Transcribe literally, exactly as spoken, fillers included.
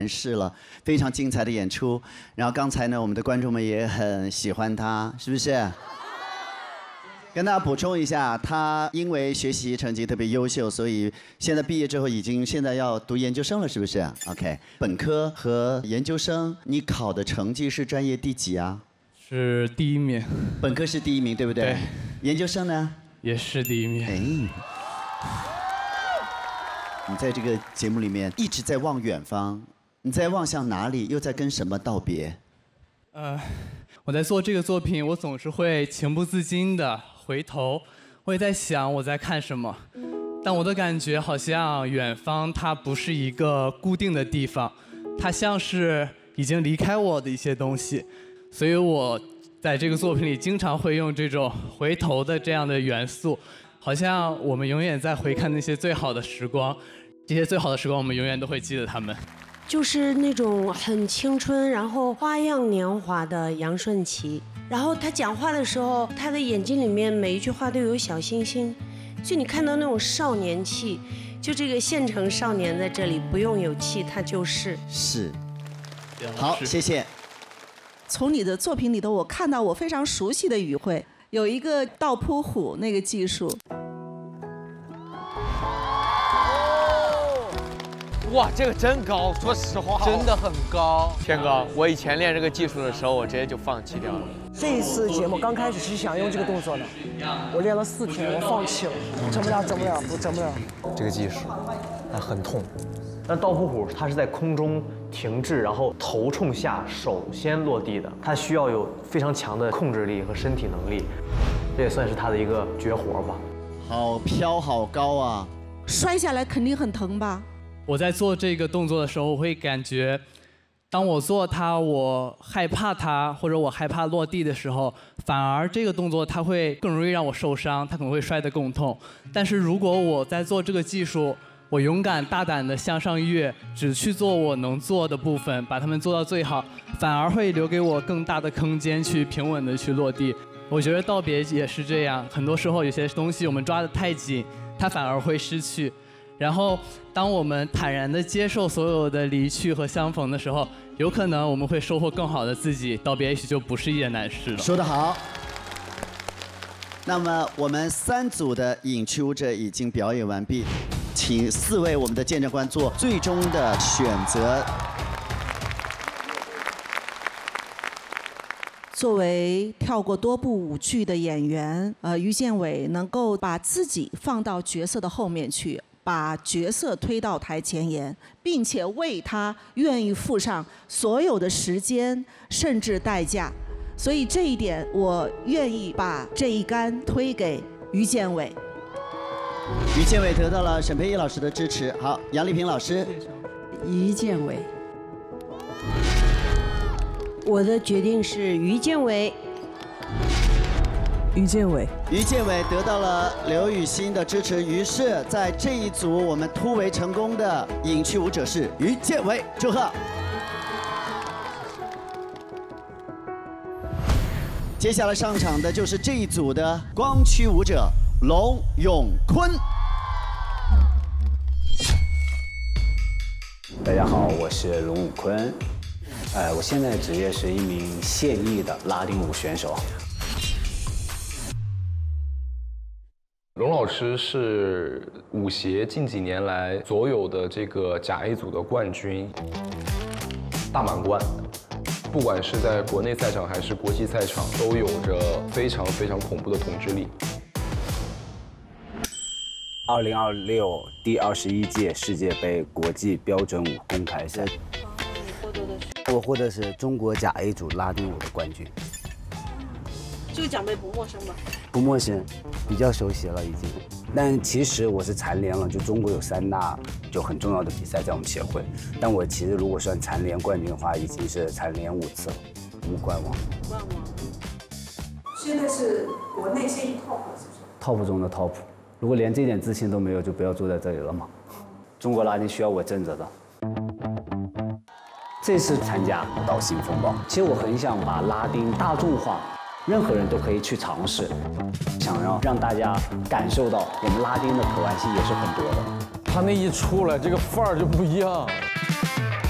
是了，非常精彩的演出。然后刚才呢，我们的观众们也很喜欢他，是不是？跟大家补充一下，他因为学习成绩特别优秀，所以现在毕业之后已经现在要读研究生了，是不是 ？OK， 本科和研究生，你考的成绩是专业第几啊？ 是第一名。 本科是第一名，对不对？ 对。 研究生呢？ 也是第一名。 哎。你在这个节目里面一直在望远方，你在望向哪里？又在跟什么道别？ 呃，我在做这个作品，我总是会情不自禁地回头，我也在想我在看什么，但我的感觉好像远方它不是一个固定的地方，它像是已经离开我的一些东西，所以我在这个作品里经常会用这种回头的这样的元素，好像我们永远在回看那些最好的时光，这些最好的时光我们永远都会记得他们。 就是那种很青春，然后花样年华的杨顺奇。然后他讲话的时候，他的眼睛里面每一句话都有小星星，就你看到那种少年气，就这个县城少年在这里不用有气，他就是。 是。好，谢谢。 从你的作品里头，我看到我非常熟悉的语汇，有一个倒扑虎那个技术。 哇，这个真高，说实话， 真的很高。 天哥，我以前练这个技术的时候，我直接就放弃掉了。 这一次节目刚开始是想用这个动作的，我练了四天，我放弃了，整不了，整不了，我整不了。 这个技术，它很痛。 但倒扑虎它是在空中停滞，然后头冲下，手先落地的，它需要有非常强的控制力和身体能力，这也算是它的一个绝活吧。 好飘，好高啊！ 摔下来肯定很疼吧？ 我在做这个动作的时候，我会感觉，当我做它，我害怕它，或者我害怕落地的时候，反而这个动作它会更容易让我受伤，它可能会摔得更痛。但是如果我在做这个技术，我勇敢大胆地向上跃，只去做我能做的部分，把它们做到最好，反而会留给我更大的空间去平稳地去落地。我觉得道别也是这样，很多时候有些东西我们抓得太紧，它反而会失去。然后，当我们坦然地接受所有的离去和相逢的时候，有可能我们会收获更好的自己，道别也许就不是一件难事了。 说得好。那么我们三组的隐区舞者已经表演完毕，请四位我们的见证官做最终的选择。 作为跳过多部舞剧的演员，呃，于建伟能够把自己放到角色的后面去，把角色推到台前沿，并且为他愿意付上所有的时间甚至代价，所以这一点我愿意把这一杆推给于建伟。 于建伟得到了沈培艺老师的支持。好，杨丽萍老师。 于建伟。我的决定是于建伟。 于建伟， 于建伟得到了刘雨欣的支持，于是在这一组我们突围成功的隐区舞者是于建伟，祝贺！接下来上场的就是这一组的光区舞者龙永坤。 大家好，我是龙永坤。呃，我现在的职业是一名现役的拉丁舞选手。 龙老师是舞协近几年来所有的这个甲 A 组的冠军，大满贯，不管是在国内赛场还是国际赛场，都有着非常非常恐怖的统治力。 二零二六第二十一届世界杯国际标准舞公开赛。我获得是中国甲 A 组拉丁舞的冠军。 这个奖杯不陌生吧？ 不陌生，比较熟悉了已经。但其实我是蝉联了，就中国有三大就很重要的比赛在我们协会，但我其实如果算蝉联冠军的话，已经是蝉联五次了，五冠王。 五冠王。 现在是国内现役 top 是不是 ？top 中的 top， 如果连这点自信都没有，就不要坐在这里了嘛。中国拉丁需要我镇着的。这次参加舞蹈新风暴，其实我很想把拉丁大众化，任何人都可以去尝试，想要让大家感受到我们拉丁的可玩性也是很多的。 他那一出来，这个范儿就不一样。